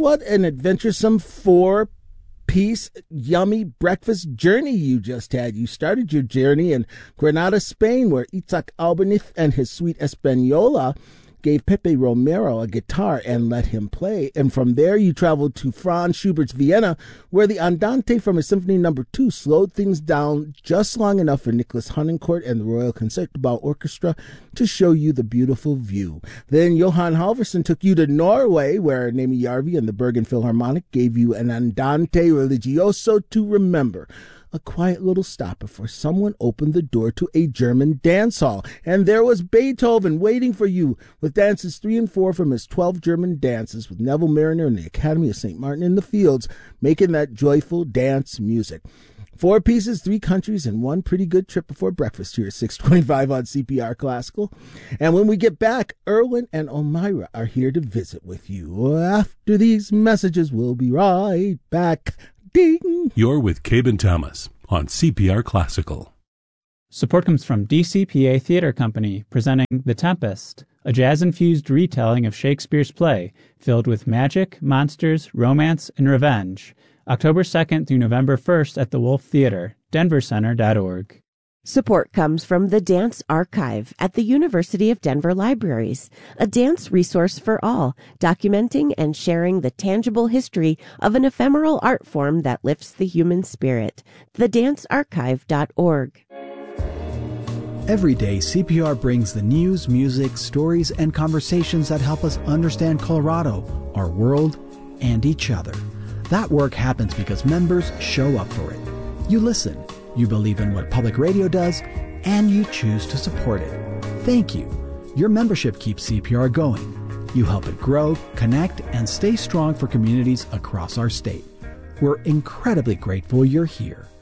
what an adventuresome four-piece yummy breakfast journey you just had. You started your journey in Granada, Spain, where Isaac Albeniz and his suite Española gave Pepe Romero a guitar and let him play. And from there, you traveled to Franz Schubert's Vienna, where the Andante from his Symphony No. 2 slowed things down just long enough for Nicholas Harnoncourt and the Royal Concertgebouw Orchestra to show you the beautiful view. Then Johan Halvorsen took you to Norway, where Nemi Järvi and the Bergen Philharmonic gave you an Andante Religioso to remember. A quiet little stop before someone opened the door to a German dance hall. And there was Beethoven waiting for you with dances 3 and 4 from his 12 German dances with Neville Marriner and the Academy of St. Martin in the Fields, making that joyful dance music. 4 pieces, 3 countries, and 1 pretty good trip before breakfast here at 625 on CPR Classical. And when we get back, Erwin and Elmira are here to visit with you. After these messages, we'll be right back. Ding! You're with Cabe and Thomas on CPR Classical. Support comes from DCPA Theatre Company, presenting The Tempest, a jazz-infused retelling of Shakespeare's play, filled with magic, monsters, romance, and revenge. October 2nd through November 1st at the Wolf Theatre, denvercenter.org. Support comes from the Dance Archive at the University of Denver Libraries, a dance resource for all, documenting and sharing the tangible history of an ephemeral art form that lifts the human spirit. thedancearchive.org. Every day, CPR brings the news, music, stories, and conversations that help us understand Colorado, our world, and each other. That work happens because members show up for it. You listen. You believe in what public radio does, and you choose to support it. Thank you. Your membership keeps CPR going. You help it grow, connect, and stay strong for communities across our state. We're incredibly grateful you're here.